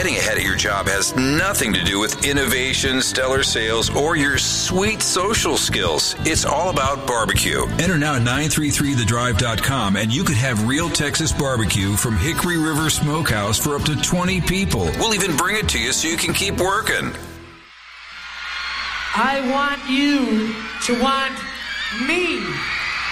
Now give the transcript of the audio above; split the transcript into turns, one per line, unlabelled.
getting ahead at your job has nothing to do with innovation, stellar sales, or your sweet social skills. It's all about barbecue.
Enter now at 933thedrive.com and you could have real Texas barbecue from Hickory River Smokehouse for up to 20 people.
We'll even bring it to you so you can keep working.
I want you to want me.